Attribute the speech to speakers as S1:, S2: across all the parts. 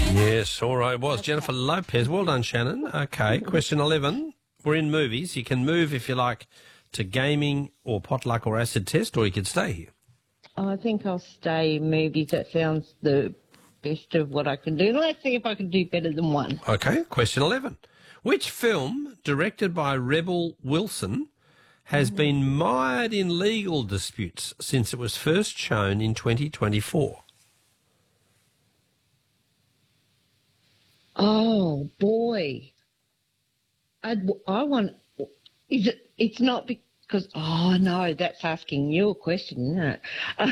S1: Yes, all right. It was Jennifer Lopez. Well done, Shannon. Okay, question 11. We're in movies. You can move, if you like, to gaming or potluck or acid test, or you can stay here.
S2: I think I'll stay movies. That sounds the best of what I can do. Let's see if I can do better than one.
S1: Okay, question 11. Which film, directed by Rebel Wilson, has been mired in legal disputes since it was first shown in 2024?
S2: Oh, boy. I want... Is it... It's not because... Oh, no, that's asking you a question, isn't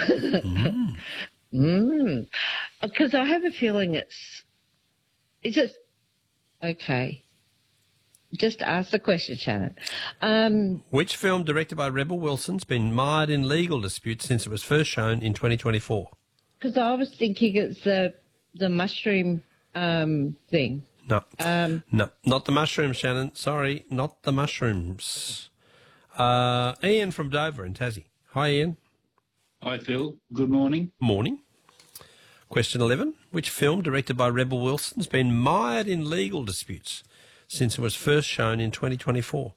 S2: it? Because I have a feeling it's... Is it... Okay. Just ask the question, Shannon.
S1: Which film, directed by Rebel Wilson, has been mired in legal disputes since it was first shown in 2024?
S2: Because I was thinking it's the mushroom thing.
S1: No. No, not the mushrooms, Shannon. Sorry, not the mushrooms. Ian from Dover in Tassie. Hi, Ian.
S3: Hi, Phil. Good morning.
S1: Morning. Question 11. Which film, directed by Rebel Wilson, has been mired in legal disputes since it was first shown in 2024?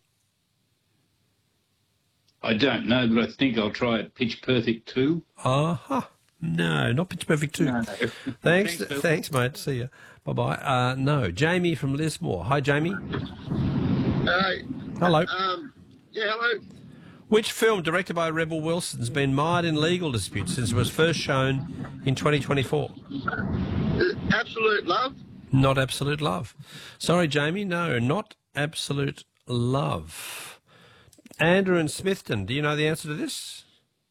S3: I don't know, but I think I'll try it. Pitch Perfect 2.
S1: No, not Pitch Perfect 2.
S3: No.
S1: Thanks, mate. See you. Bye-bye. No, Jamie from Lismore. Hi, Jamie.
S4: Hi.
S1: Hello.
S4: Hello.
S1: Which film, directed by Rebel Wilson, has been mired in legal disputes since it was first shown in 2024?
S4: Absolute Love.
S1: Not Absolute Love. Sorry, Jamie. No, not Absolute Love. Andrew in Smithton. Do you know the answer to this?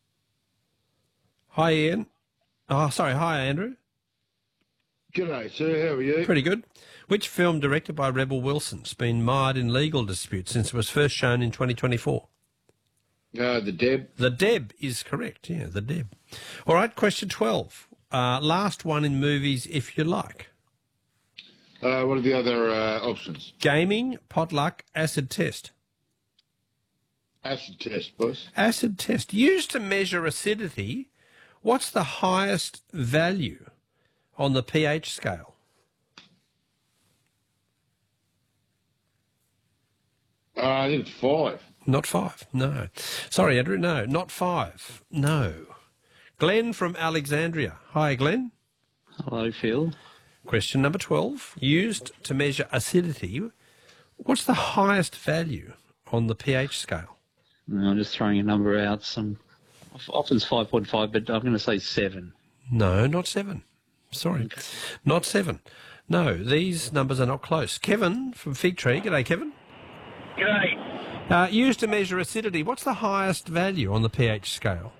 S1: Hi, Ian. Oh, sorry. Hi, Andrew.
S4: G'day, sir. How are you?
S1: Pretty good. Which film, directed by Rebel Wilson, has been mired in legal disputes since it was first shown in 2024?
S4: The Deb.
S1: The Deb is correct. Yeah, The Deb. All right, question 12. Last one in movies, if you like.
S4: What are the other options?
S1: Gaming, potluck, acid test.
S4: Acid test, boss.
S1: Acid test. Used to measure acidity, what's the highest value on the pH scale?
S4: I think it's 5.
S1: Not 5, no. Sorry, Andrew, no, not 5, no. Glenn from Alexandria. Hi, Glenn.
S5: Hello, Phil.
S1: Question number 12. Used to measure acidity, what's the highest value on the pH scale?
S5: I'm just throwing a number out. Often it's 5.5, but I'm going to say 7.
S1: No, not 7. Sorry. Okay. Not 7. No, these numbers are not close. Kevin from Fig Tree. G'day, Kevin.
S6: G'day.
S1: Used to measure acidity, what's the highest value on the pH scale?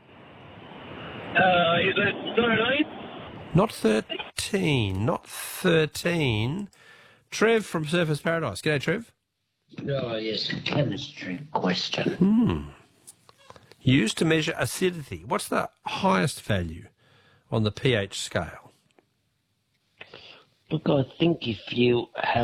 S6: Is it 13?
S1: Not 13. Not 13. Trev from Surfers Paradise. G'day, Trev.
S7: Oh, yes, a chemistry question.
S1: Used to measure acidity. What's the highest value on the pH scale?
S7: Look, I think if you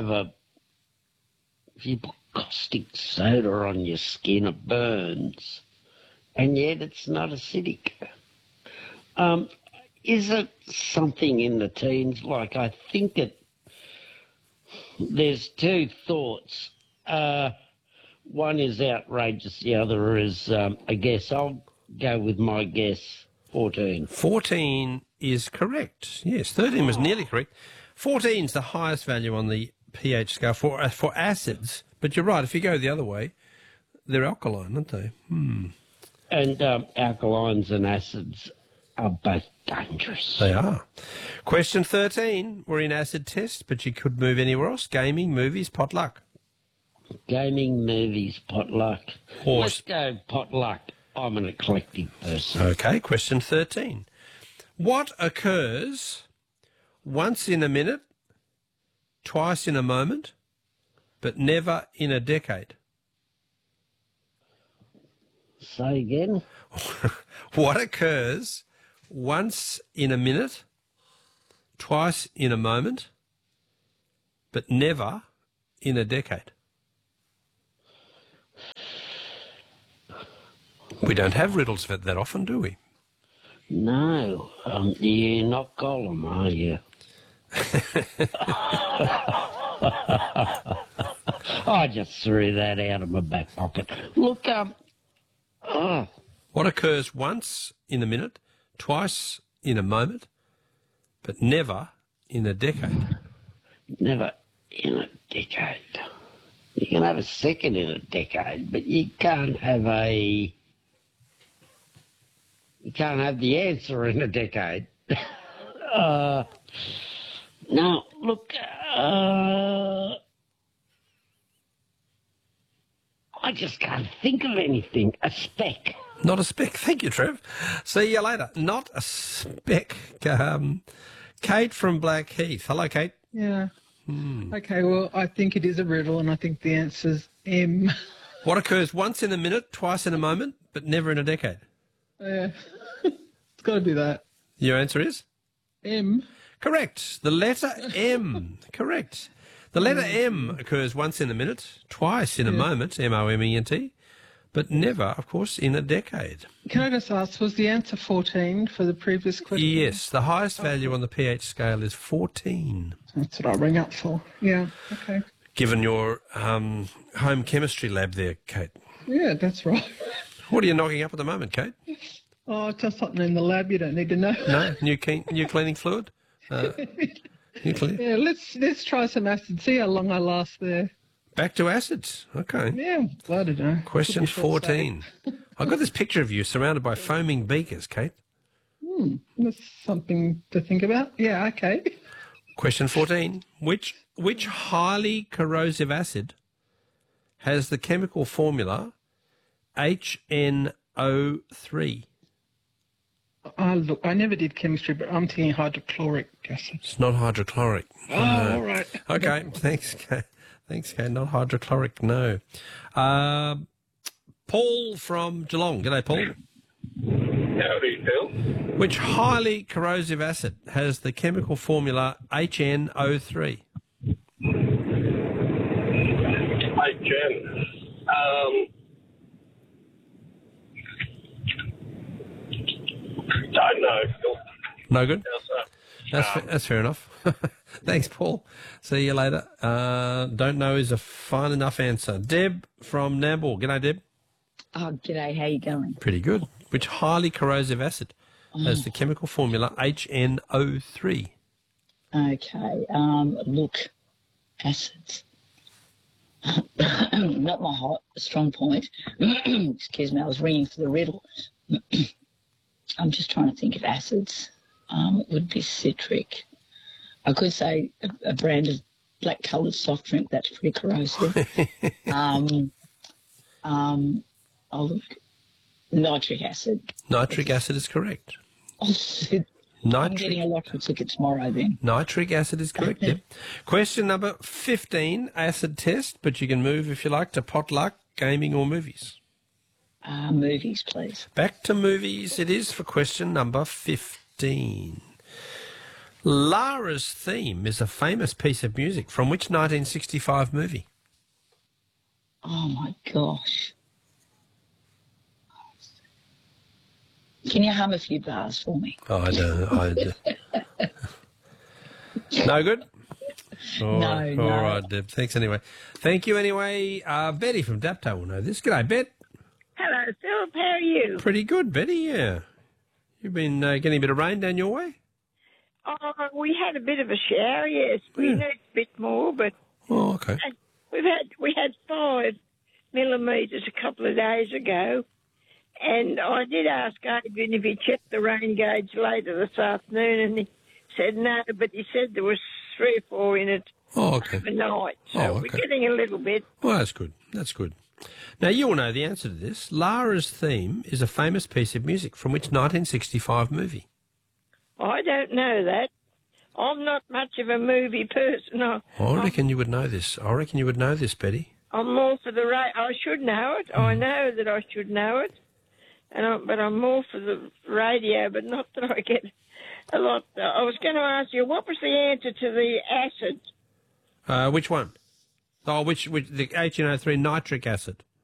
S7: put caustic soda on your skin, it burns, and yet it's not acidic. Is it something in the teens? Like, I think there's two thoughts. One is outrageous, the other is a guess. I'll go with my guess, 14.
S1: 14 is correct. Yes, 13 was nearly correct. 14 is the highest value on the pH scale for acids, but you're right, if you go the other way, they're alkaline, aren't they?
S7: And alkalines and acids are both dangerous.
S1: They are. Question 13. We're in acid test, but you could move anywhere else. Gaming, movies, potluck.
S7: Gaming, movies, potluck. Let's go potluck. I'm an eclectic person.
S1: Okay, question 13. What occurs once in a minute, twice in a moment, but never in a decade?
S7: Say again?
S1: What occurs once in a minute, twice in a moment, but never in a decade? We don't have riddles that often, do we?
S7: No. You're not Gollum, are you? I just threw that out of my back pocket. Look,
S1: What occurs once in a minute, twice in a moment, but never in a decade?
S7: never in a decade. You can have a second in a decade, but you can't have the answer in a decade. Now, look, I just can't think of anything. A speck.
S1: Not a speck. Thank you, Trev. See you later. Not a speck. Kate from Blackheath. Hello, Kate.
S8: Yeah. Okay, well, I think it is a riddle, and I think the answer's M.
S1: What occurs once in a minute, twice in a moment, but never in a decade?
S8: Yeah. It's got to be that.
S1: Your answer is?
S8: M.
S1: Correct. The letter M. Correct. The letter M occurs once in a minute, twice in a moment, moment, but never, of course, in a decade.
S8: Can I just ask, was the answer 14 for the previous question?
S1: Yes, the highest value on the pH scale is 14.
S8: That's what I rang up for. Yeah, okay.
S1: Given your home chemistry lab there, Kate.
S8: Yeah, that's right.
S1: What are you knocking up at the moment, Kate?
S8: Oh, just something in the lab you don't need to know.
S1: No? New cleaning fluid?
S8: Yeah, let's try some acid, see how long I last there.
S1: Back to acids. Okay.
S8: Yeah, I don't know.
S1: Question 14. I've got this picture of you surrounded by foaming beakers, Kate.
S8: That's something to think about. Yeah, okay.
S1: Question 14. Which highly corrosive acid has the chemical formula HNO3?
S8: Look, I never did chemistry, but I'm thinking hydrochloric acid.
S1: It's not hydrochloric.
S8: Oh, all right.
S1: Okay, thanks, Kate. Thanks, Kate. Not hydrochloric, no. Paul from Geelong. G'day, Paul.
S6: Howdy, Phil.
S1: Which highly corrosive acid has the chemical formula HNO3?
S6: Don't know, Phil.
S1: No good? That's fair enough. Thanks, Paul. See you later. Don't know is a fine enough answer. Deb from Nambour. G'day, Deb.
S9: Oh, g'day. How you going?
S1: Pretty good. Which highly corrosive acid has the chemical formula HNO3?
S9: Okay. Look, acids. Not my strong point. Excuse me. I was reading for the riddle. I'm just trying to think of acids. It would be citric. I could say a brand of black-coloured soft drink that's pretty corrosive. Look, nitric acid.
S1: Nitric acid is correct.
S9: Oh, shit. I'm getting a lottery ticket tomorrow then.
S1: Nitric acid is correct, yep. Question number 15, acid test, but you can move if you like to potluck, gaming or movies.
S9: Movies, please.
S1: Back to movies it is for question number 15. Lara's theme is a famous piece of music from which 1965 movie?
S9: Oh, my gosh. Can you hum a few bars for me?
S1: Oh, I don't. No good?
S9: No.
S1: All right, Deb. Thanks anyway. Thank you anyway. Betty from Dapto will know this. G'day, Bet.
S10: Hello, Philip. How are you?
S1: Pretty good, Betty, yeah. You've been getting a bit of rain down your way?
S10: Oh, we had a bit of a shower, yes. We need a bit more, but...
S1: Oh, okay.
S10: We had 5 millimetres a couple of days ago, and I did ask Adrian if he checked the rain gauge later this afternoon, and he said no, but he said there was 3 or 4 in it overnight. So we're getting a little bit.
S1: Well, that's good. That's good. Now, you all know the answer to this. Lara's theme is a famous piece of music from which 1965 movie?
S10: I don't know that. I'm not much of a movie person.
S1: I reckon you would know this. Betty.
S10: I'm more for the I should know it. I know that I should know it, but I'm more for the radio. But not that I get a lot. I was going to ask you, what was the answer to the acid?
S1: Which one? Oh, which the HNO3 nitric acid.